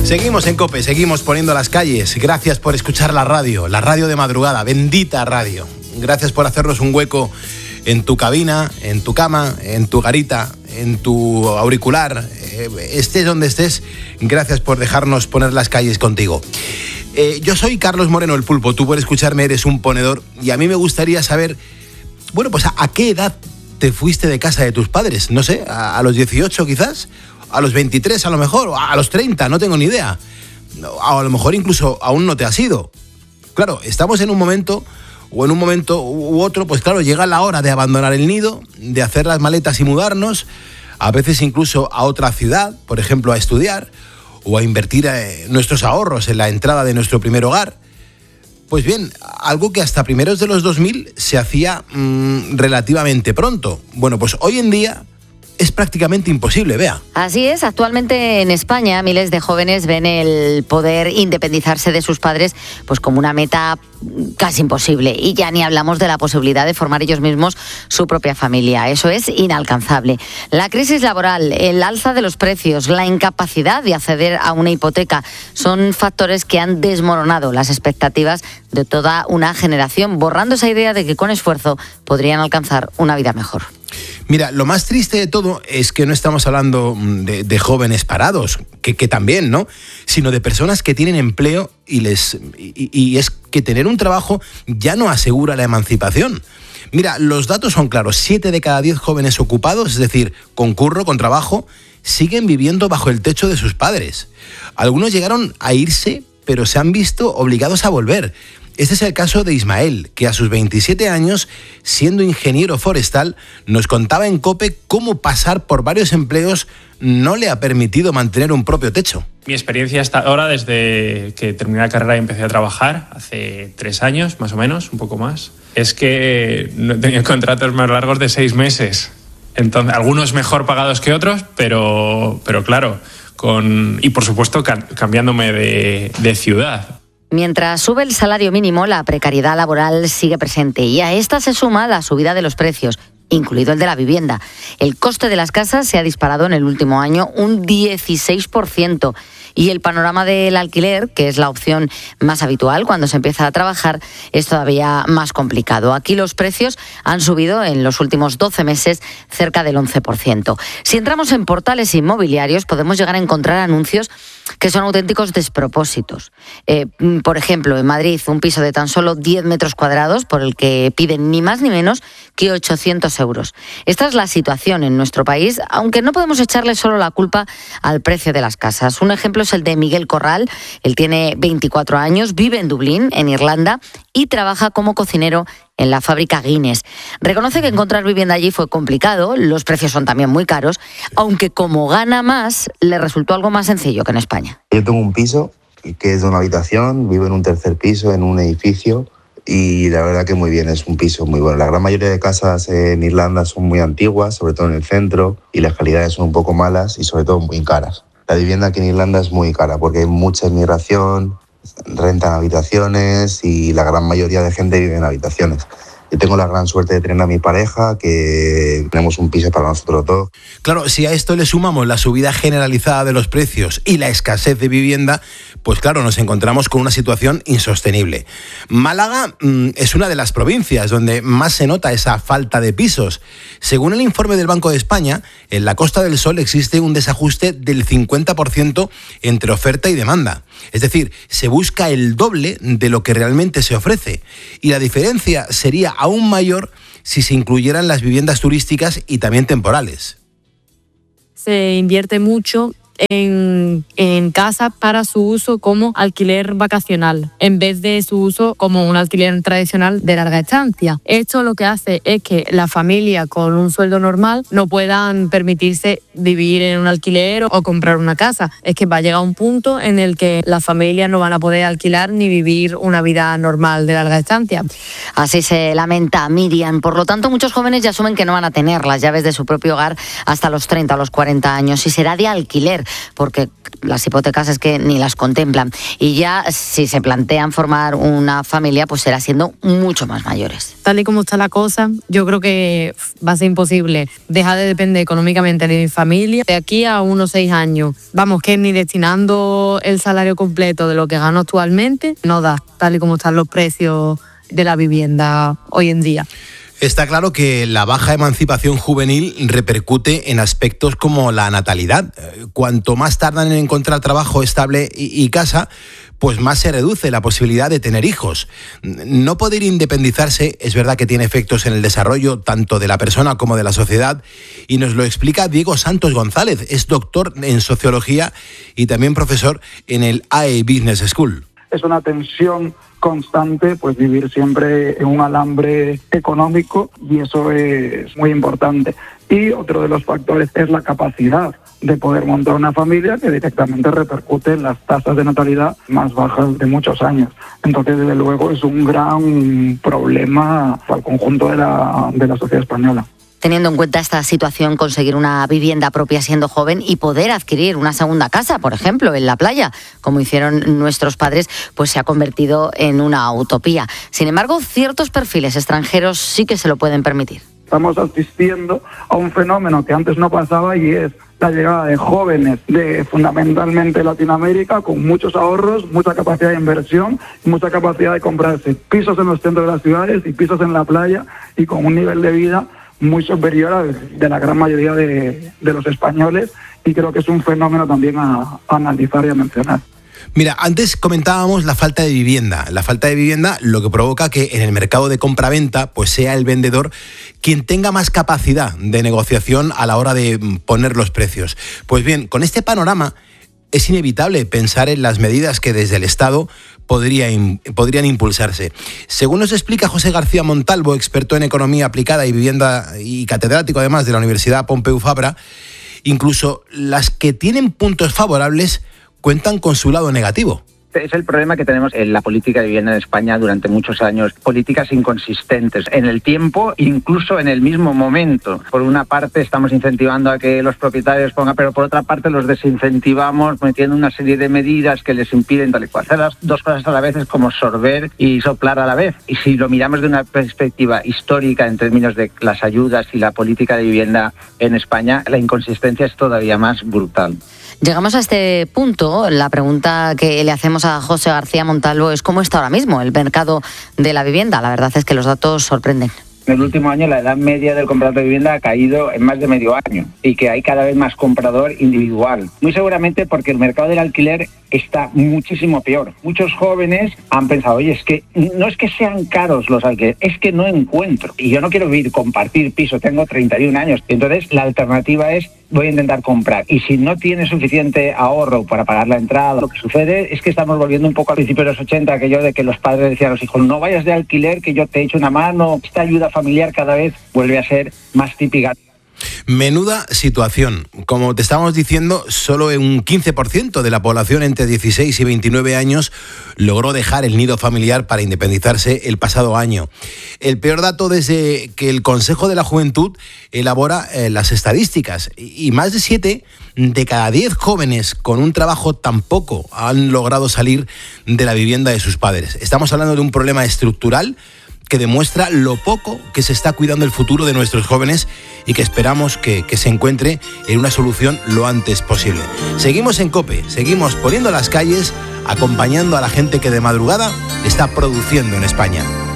Seguimos en COPE, seguimos poniendo las calles. Gracias por escuchar la radio de madrugada, bendita radio. Gracias por hacernos un hueco en tu cabina, en tu cama, en tu garita, en tu auricular. Estés donde estés, gracias por dejarnos poner las calles contigo. Yo soy Carlos Moreno, el Pulpo. Tú por escucharme eres un ponedor y a mí me gustaría saber, bueno, pues a qué edad te fuiste de casa de tus padres. No sé, a los 18 quizás, a los 23 a lo mejor, a los 30, no tengo ni idea. A lo mejor incluso aún no te has ido. Claro, estamos en un momento u otro, pues claro, llega la hora de abandonar el nido, de hacer las maletas y mudarnos, a veces incluso a otra ciudad, por ejemplo a estudiar, o a invertir nuestros ahorros en la entrada de nuestro primer hogar. Pues bien, algo que hasta primeros de los 2000 se hacía relativamente pronto. Bueno, pues hoy en día es prácticamente imposible, Bea. Así es, actualmente en España miles de jóvenes ven el poder independizarse de sus padres pues como una meta casi imposible, y ya ni hablamos de la posibilidad de formar ellos mismos su propia familia. Eso es inalcanzable. La crisis laboral, el alza de los precios, la incapacidad de acceder a una hipoteca son factores que han desmoronado las expectativas de toda una generación, borrando esa idea de que con esfuerzo podrían alcanzar una vida mejor. Mira, lo más triste de todo es que no estamos hablando de jóvenes parados, que también, ¿no? Sino de personas que tienen empleo y es que tener un trabajo ya no asegura la emancipación. Mira, los datos son claros. 7 de cada 10 jóvenes ocupados, es decir, con curro, con trabajo, siguen viviendo bajo el techo de sus padres. Algunos llegaron a irse, pero se han visto obligados a volver. Este es el caso de Ismael, que a sus 27 años, siendo ingeniero forestal, nos contaba en COPE cómo pasar por varios empleos no le ha permitido mantener un propio techo. Mi experiencia hasta ahora, desde que terminé la carrera y empecé a trabajar, hace 3 años más o menos, un poco más, es que no he tenido contratos más largos de 6 meses. Entonces, algunos mejor pagados que otros, pero claro, y por supuesto cambiándome de ciudad. Mientras sube el salario mínimo, la precariedad laboral sigue presente y a esta se suma la subida de los precios, incluido el de la vivienda. El coste de las casas se ha disparado en el último año un 16%. Y el panorama del alquiler, que es la opción más habitual cuando se empieza a trabajar, es todavía más complicado. Aquí los precios han subido en los últimos 12 meses cerca del 11%. Si entramos en portales inmobiliarios, podemos llegar a encontrar anuncios que son auténticos despropósitos. Por ejemplo, en Madrid, un piso de tan solo 10 metros cuadrados por el que piden ni más ni menos que 800 euros. Esta es la situación en nuestro país, aunque no podemos echarle solo la culpa al precio de las casas. Un ejemplo es el de Miguel Corral. Él tiene 24 años, vive en Dublín, en Irlanda, y trabaja como cocinero en la fábrica Guinness. Reconoce que encontrar vivienda allí fue complicado, los precios son también muy caros, aunque como gana más, le resultó algo más sencillo que en España. Yo tengo un piso que es de una habitación, vivo en un tercer piso, en un edificio, y la verdad que muy bien, es un piso muy bueno. La gran mayoría de casas en Irlanda son muy antiguas, sobre todo en el centro, y las calidades son un poco malas y sobre todo muy caras. La vivienda aquí en Irlanda es muy cara porque hay mucha inmigración, rentan habitaciones y la gran mayoría de gente vive en habitaciones. Yo tengo la gran suerte de tener a mi pareja, que tenemos un piso para nosotros dos. Claro, si a esto le sumamos la subida generalizada de los precios y la escasez de vivienda, pues claro, nos encontramos con una situación insostenible. Málaga es una de las provincias donde más se nota esa falta de pisos. Según el informe del Banco de España, en la Costa del Sol existe un desajuste del 50% entre oferta y demanda. Es decir, se busca el doble de lo que realmente se ofrece. Y la diferencia sería aún mayor si se incluyeran las viviendas turísticas y también temporales. Se invierte mucho en casas para su uso como alquiler vacacional, en vez de su uso como un alquiler tradicional de larga estancia. Esto lo que hace es que la familia con un sueldo normal no puedan permitirse vivir en un alquiler o comprar una casa. Es que va a llegar un punto en el que las familias no van a poder alquilar ni vivir una vida normal de larga estancia. Así se lamenta Miriam. Por lo tanto, muchos jóvenes ya asumen que no van a tener las llaves de su propio hogar hasta los 30 o los 40 años y será de alquiler. porque las hipotecas es que ni las contemplan. Y ya si se plantean formar una familia, pues será siendo mucho más mayores. Tal y como está la cosa, yo creo que va a ser imposible dejar de depender económicamente de mi familia de aquí a unos 6 años. Vamos, que ni destinando el salario completo de lo que gano actualmente no da, tal y como están los precios de la vivienda hoy en día. Está claro que la baja emancipación juvenil repercute en aspectos como la natalidad. Cuanto más tardan en encontrar trabajo estable y casa, pues más se reduce la posibilidad de tener hijos. No poder independizarse es verdad que tiene efectos en el desarrollo tanto de la persona como de la sociedad, y nos lo explica Diego Santos González. Es doctor en sociología y también profesor en el AE Business School. Es una tensión constante, pues vivir siempre en un alambre económico, y eso es muy importante. Y otro de los factores es la capacidad de poder montar una familia, que directamente repercute en las tasas de natalidad más bajas de muchos años. Entonces, desde luego, es un gran problema para el conjunto de la sociedad española. Teniendo en cuenta esta situación, conseguir una vivienda propia siendo joven y poder adquirir una segunda casa, por ejemplo, en la playa, como hicieron nuestros padres, pues se ha convertido en una utopía. Sin embargo, ciertos perfiles extranjeros sí que se lo pueden permitir. Estamos asistiendo a un fenómeno que antes no pasaba, y es la llegada de jóvenes de fundamentalmente Latinoamérica con muchos ahorros, mucha capacidad de inversión, mucha capacidad de comprarse pisos en los centros de las ciudades y pisos en la playa, y con un nivel de vida muy superior al de la gran mayoría de los españoles, y creo que es un fenómeno también a analizar y a mencionar. Mira, antes comentábamos la falta de vivienda. La falta de vivienda lo que provoca que en el mercado de compra-venta pues sea el vendedor quien tenga más capacidad de negociación a la hora de poner los precios. Pues bien, con este panorama es inevitable pensar en las medidas que desde el Estado podrían impulsarse. Según nos explica José García Montalvo, experto en economía aplicada y vivienda y catedrático además de la Universidad Pompeu Fabra, incluso las que tienen puntos favorables cuentan con su lado negativo. Es el problema que tenemos en la política de vivienda en España durante muchos años. Políticas inconsistentes en el tiempo, incluso en el mismo momento. Por una parte estamos incentivando a que los propietarios pongan, pero por otra parte los desincentivamos metiendo una serie de medidas que les impiden tal y cual. Hacer las dos cosas a la vez es como sorber y soplar a la vez. Y si lo miramos de una perspectiva histórica en términos de las ayudas y la política de vivienda en España, la inconsistencia es todavía más brutal. Llegamos a este punto. La pregunta que le hacemos a José García Montalvo es cómo está ahora mismo el mercado de la vivienda. La verdad es que los datos sorprenden. En el último año la edad media del comprador de vivienda ha caído en más de medio año, y que hay cada vez más comprador individual. Muy seguramente porque el mercado del alquiler está muchísimo peor. Muchos jóvenes han pensado, oye, es que no es que sean caros los alquileres, es que no encuentro. Y yo no quiero vivir, compartir piso, tengo 31 años. Entonces la alternativa es, voy a intentar comprar. Y si no tienes suficiente ahorro para pagar la entrada, lo que sucede es que estamos volviendo un poco al principio de los 80, aquello de que los padres decían a los hijos, no vayas de alquiler, que yo te echo una mano. Esta ayuda familiar cada vez vuelve a ser más típica. Menuda situación. Como te estábamos diciendo, solo un 15% de la población entre 16 y 29 años logró dejar el nido familiar para independizarse el pasado año. El peor dato desde que el Consejo de la Juventud elabora las estadísticas. Y más de 7 de cada 10 jóvenes con un trabajo tampoco han logrado salir de la vivienda de sus padres. Estamos hablando de un problema estructural que demuestra lo poco que se está cuidando el futuro de nuestros jóvenes, y que esperamos que se encuentre en una solución lo antes posible. Seguimos en COPE, seguimos poniendo las calles, acompañando a la gente que de madrugada está produciendo en España.